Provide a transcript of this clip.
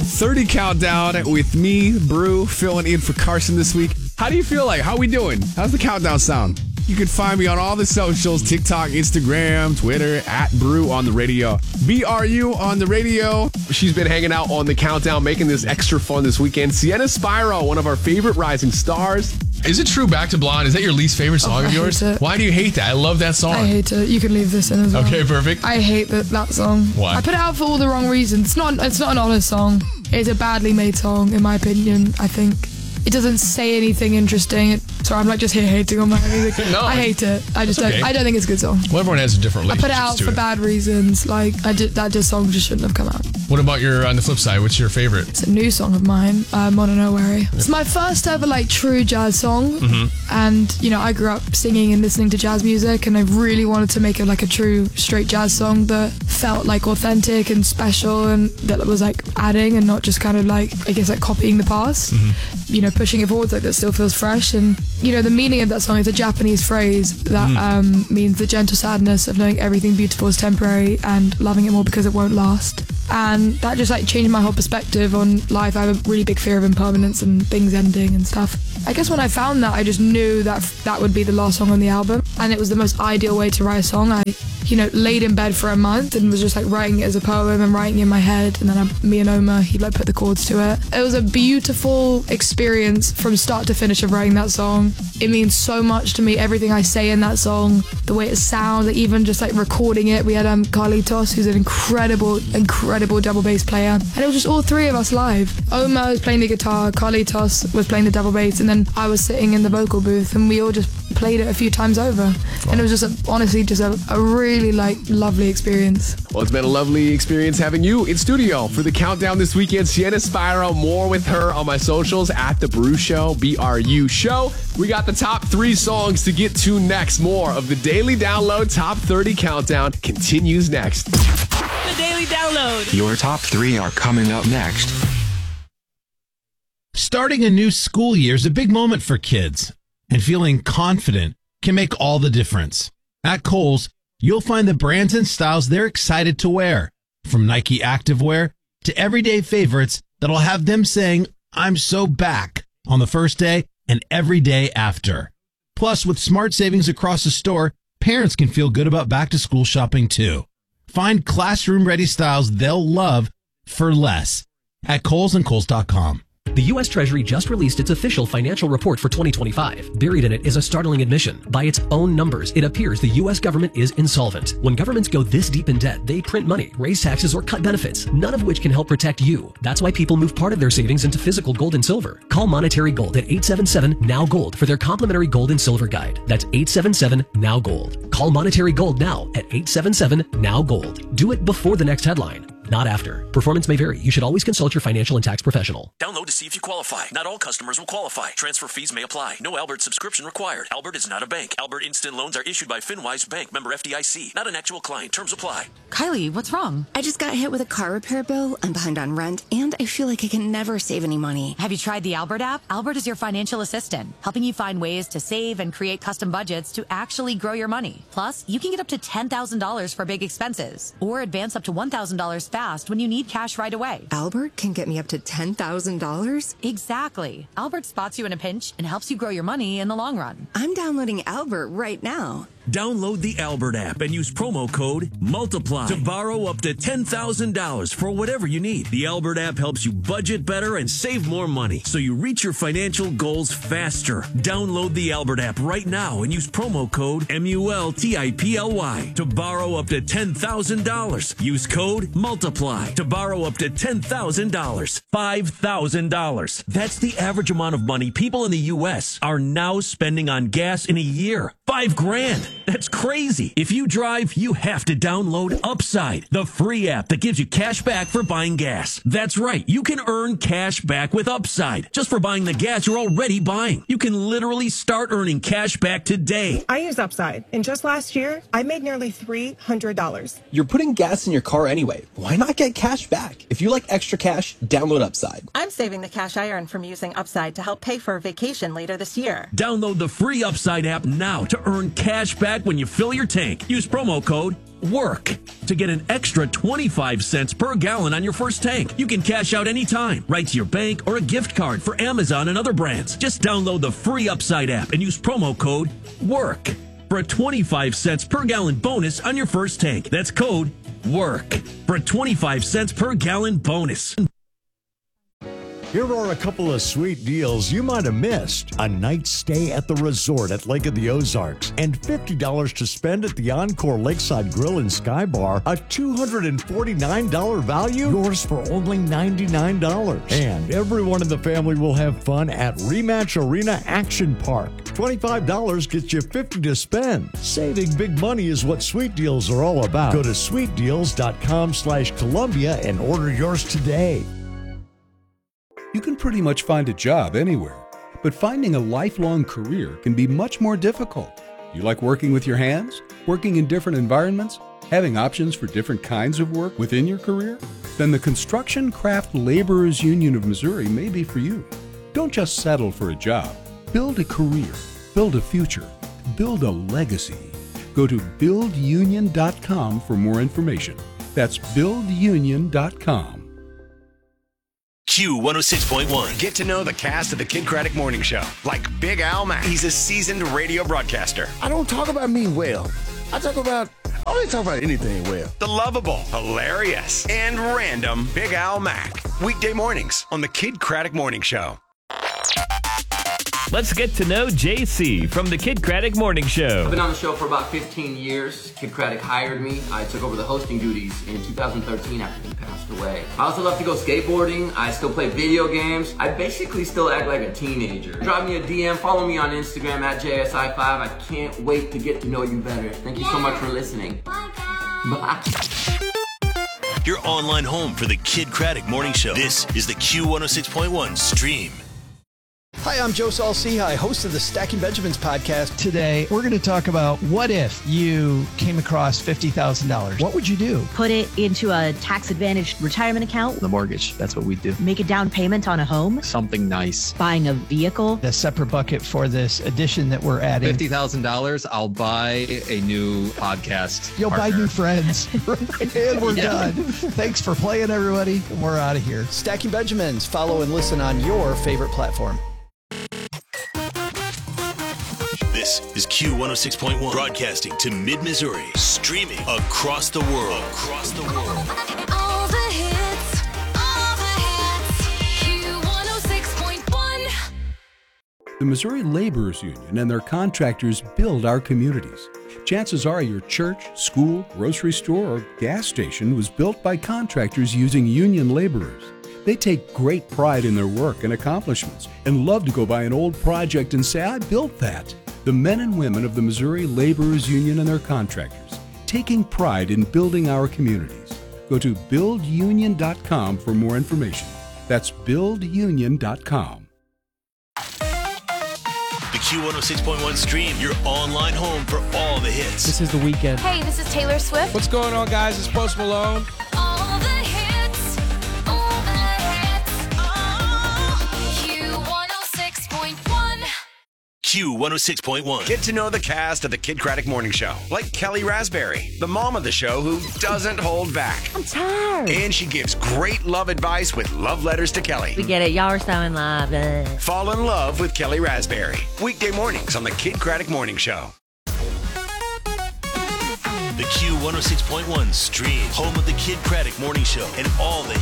30 Countdown with me, Brew, filling in for Carson this week. How do you feel like? How we doing? How's the countdown sound? You can find me on all the socials, TikTok, Instagram, Twitter, @Brew on the radio. BRU on the radio. She's been hanging out on the countdown, making this extra fun this weekend. Sienna Spyro, one of our favorite rising stars. Is it true, Back to Blonde? Is that your least favorite song of yours? Why do you hate that? I love that song. I hate it. You can leave this in as well. Okay, perfect. I hate that song. Why? I put it out for all the wrong reasons. It's not an honest song. It's a badly made song, in my opinion, I think. It doesn't say anything interesting. Sorry, I'm like just here hating on my music. No, I hate it. I just don't. I don't think it's a good song. Well, everyone has a different I relationship. put it out for bad reasons. Like that song just shouldn't have come out. What about on the flip side? What's your favorite? It's a new song of mine, Mono Nowhere. It's my first ever true jazz song, and I grew up singing and listening to jazz music, and I really wanted to make it a true straight jazz song that felt authentic and special, and that was adding and not just kind of copying the past. Pushing it forward that still feels fresh. And the meaning of that song is a Japanese phrase that means the gentle sadness of knowing everything beautiful is temporary and loving it more because it won't last. And that just changed my whole perspective on life. I have a really big fear of impermanence and things ending and stuff. I guess when I found that, I just knew that would be the last song on the album, and it was the most ideal way to write a song. I laid in bed for a month and was just writing it as a poem and writing it in my head, and then me and Omar, he put the chords to it. It was a beautiful experience from start to finish of writing that song. It means so much to me, everything I say in that song, the way it sounds, even just recording it. We had Carlitos, who's an incredible double bass player, and it was just all three of us live. Omar was playing the guitar, Carlitos was playing the double bass, and then I was sitting in the vocal booth, and we all just played it a few times over. Wow. And it was just honestly a really lovely experience. Well, it's been a lovely experience having you in studio for the countdown this weekend. Sienna Spyro, more with her on my socials @The Brew Show, BRU Show. We got the top 3 songs to get to next. More of the Daily Download Top 30 Countdown continues next. The Daily Download. Your top 3 are coming up next. Starting a new school year is a big moment for kids, and feeling confident can make all the difference. At Kohl's, you'll find the brands and styles they're excited to wear, from Nike activewear to everyday favorites that'll have them saying, "I'm so back" on the first day and every day after. Plus, with smart savings across the store, parents can feel good about back-to-school shopping too. Find classroom-ready styles they'll love for less at Kohl's and Kohl's.com. The U.S. Treasury just released its official financial report for 2025. Buried in it is a startling admission. By its own numbers, it appears the U.S. government is insolvent. When governments go this deep in debt, they print money, raise taxes, or cut benefits, none of which can help protect you. That's why people move part of their savings into physical gold and silver. Call Monetary Gold at 877-NOW-GOLD for their complimentary gold and silver guide. That's 877-NOW-GOLD. Call Monetary Gold now at 877-NOW-GOLD. Do it before the next headline, not after. Performance may vary. You should always consult your financial and tax professional. Download to see if you qualify. Not all customers will qualify. Transfer fees may apply. No Albert subscription required. Albert is not a bank. Albert Instant Loans are issued by FinWise Bank, member FDIC. Not an actual client. Terms apply. Kylie, what's wrong? I just got hit with a car repair bill. I'm behind on rent, and I feel like I can never save any money. Have you tried the Albert app? Albert is your financial assistant, helping you find ways to save and create custom budgets to actually grow your money. Plus, you can get up to $10,000 for big expenses, or advance up to $1,000 fast when you need cash right away. Albert can get me up to $10,000? Exactly. Albert spots you in a pinch and helps you grow your money in the long run. I'm downloading Albert right now. Download the Albert app and use promo code MULTIPLY to borrow up to $10,000 for whatever you need. The Albert app helps you budget better and save more money, so you reach your financial goals faster. Download the Albert app right now and use promo code MULTIPLY to borrow up to $10,000. Use code MULTIPLY to borrow up to $10,000. $5,000. That's the average amount of money people in the U.S. are now spending on gas in a year. $5,000. That's crazy. If you drive, you have to download Upside, the free app that gives you cash back for buying gas. That's right. You can earn cash back with Upside just for buying the gas you're already buying. You can literally start earning cash back today. I use Upside, and just last year, I made nearly $300. You're putting gas in your car anyway. Why not get cash back? If you like extra cash, download Upside. I'm saving the cash I earn from using Upside to help pay for a vacation later this year. Download the free Upside app now to earn cash back back when you fill your tank. Use promo code WORK to get an extra 25 cents per gallon on your first tank. You can cash out anytime, right to your bank or a gift card for Amazon and other brands. Just download the free Upside app and use promo code WORK for a 25 cents per gallon bonus on your first tank. That's code WORK for a 25 cents per gallon bonus. Here are a couple of sweet deals you might have missed. A night stay at the resort at Lake of the Ozarks and $50 to spend at the Encore Lakeside Grill and Sky Bar. A $249 value, yours for only $99. And everyone in the family will have fun at Rematch Arena Action Park. $25 gets you $50 to spend. Saving big money is what Sweet Deals are all about. Go to sweetdeals.com/Columbia and order yours today. You can pretty much find a job anywhere, but finding a lifelong career can be much more difficult. You like working with your hands? Working in different environments? Having options for different kinds of work within your career? Then the Construction Craft Laborers Union of Missouri may be for you. Don't just settle for a job. Build a career. Build a future. Build a legacy. Go to buildunion.com for more information. That's buildunion.com. Q106.1. Get to know the cast of the Kid Craddock Morning Show, like Big Al Mack. He's a seasoned radio broadcaster. I don't talk about me well. I only talk about anything well. The lovable, hilarious, and random Big Al Mack. Weekday mornings on the Kid Craddock Morning Show. Let's get to know JC from the Kid Craddock Morning Show. I've been on the show for about 15 years. Kid Craddock hired me. I took over the hosting duties in 2013 after he passed away. I also love to go skateboarding. I still play video games. I basically still act like a teenager. Drop me a DM, follow me on Instagram at JSI5. I can't wait to get to know you better. Thank you so much for listening. Bye. Your online home for the Kid Craddock Morning Show. This is the Q106.1 stream. Hi, I'm Joe Saul-Sehy, host of the Stacking Benjamins podcast. Today, we're going to talk about what if you came across $50,000? What would you do? Put it into a tax-advantaged retirement account. The mortgage, that's what we do. Make a down payment on a home. Something nice. Buying a vehicle. A separate bucket for this addition that we're adding. $50,000, I'll buy a new podcast You'll partner. buy new friends. And we're done. Thanks for playing, everybody. We're out of here. Stacking Benjamins. Follow and listen on your favorite platform. This is Q106.1, broadcasting to mid-Missouri, streaming across the world. All the hits, Q106.1. The Missouri Laborers Union and their contractors build our communities. Chances are your church, school, grocery store, or gas station was built by contractors using union laborers. They take great pride in their work and accomplishments and love to go by an old project and say, I built that. The men and women of the Missouri Laborers Union and their contractors, taking pride in building our communities. Go to buildunion.com for more information. That's buildunion.com. The Q106.1 stream, your online home for all the hits. This is the weekend. Hey, this is Taylor Swift. What's going on, guys? It's Post Malone. All the hits, Q106.1. Q106.1. Get to know the cast of the Kid Craddock Morning Show, like Kelly Raspberry, the mom of the show who doesn't hold back. I'm tired. And she gives great love advice with love letters to Kelly. We get it. Y'all are so in love. Fall in love with Kelly Raspberry. Weekday mornings on the Kid Craddock Morning Show. The Q106.1 stream, home of the Kid Craddock Morning Show and all the